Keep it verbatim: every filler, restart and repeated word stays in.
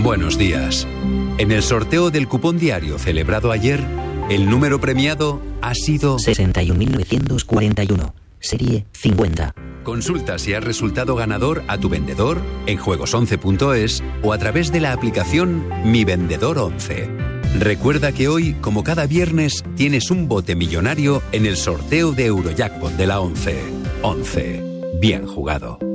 Buenos días. En el sorteo del cupón diario celebrado ayer, el número premiado ha sido sesenta y un mil novecientos cuarenta y uno, serie cincuenta. Consulta si has resultado ganador a tu vendedor en juegos once punto es o a través de la aplicación Mi Vendedor once. Recuerda que hoy, como cada viernes, tienes un bote millonario en el sorteo de Eurojackpot de la once. once. Bien jugado.